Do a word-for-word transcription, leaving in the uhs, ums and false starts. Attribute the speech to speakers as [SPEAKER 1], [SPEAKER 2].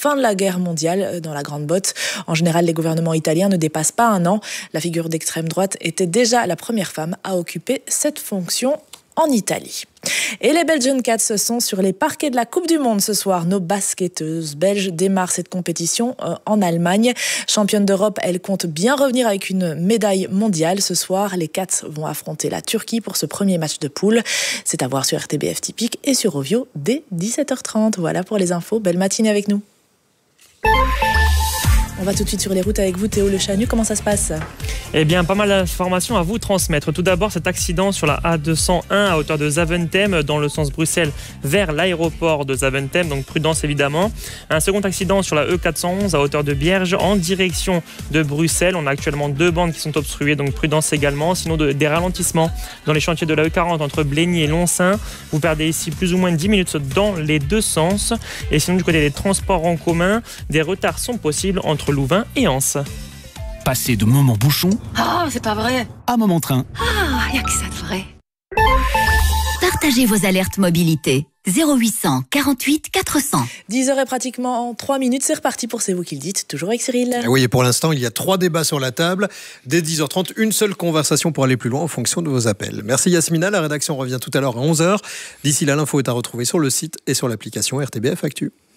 [SPEAKER 1] fin de la guerre mondiale dans la Grande Botte. En général, les gouvernements italiens ne dépassent pas un an. La figure d'extrême droite était déjà la première femme à occuper cette fonction en Italie. Et les Belgian Cats sont sur les parquets de la Coupe du Monde ce soir. Nos basketteuses belges démarrent cette compétition en Allemagne. Championnes d'Europe, elles comptent bien revenir avec une médaille mondiale. Ce soir, les Cats vont affronter la Turquie pour ce premier match de poule. C'est à voir sur R T B F Typique et sur Ovio dès dix-sept heures trente. Voilà pour les infos. Belle matinée avec nous. On va tout de suite sur les routes avec vous, Théo Le Chanu. Comment ça se passe ?
[SPEAKER 2] Eh bien, pas mal d'informations à vous transmettre. Tout d'abord, cet accident sur la A deux cent un à hauteur de Zaventem, dans le sens Bruxelles vers l'aéroport de Zaventem, donc prudence évidemment. Un second accident sur la E quatre cent onze à hauteur de Bierge, en direction de Bruxelles. On a actuellement deux bandes qui sont obstruées, donc prudence également. Sinon, de, des ralentissements dans les chantiers de la E quarante entre Blény et Lonsin. Vous perdez ici plus ou moins dix minutes dans les deux sens. Et sinon, du côté des transports en commun, des retards sont possibles entre Louvain et Anse.
[SPEAKER 3] Passer de moment bouchon
[SPEAKER 4] Ah, oh, c'est pas vrai.
[SPEAKER 3] à moment train.
[SPEAKER 4] Ah, y a que ça de vrai.
[SPEAKER 5] Partagez vos alertes mobilité. zéro huit cent quarante-huit quatre cents.
[SPEAKER 1] dix heures et pratiquement en trois minutes, c'est reparti pour C'est vous qui le dites, toujours avec Cyril.
[SPEAKER 6] Oui, et pour l'instant, il y a trois débats sur la table. Dès dix heures trente, une seule conversation pour aller plus loin en fonction de vos appels. Merci Yasmina, la rédaction revient tout à l'heure à onze heures. D'ici là, l'info est à retrouver sur le site et sur l'application R T B F Actu.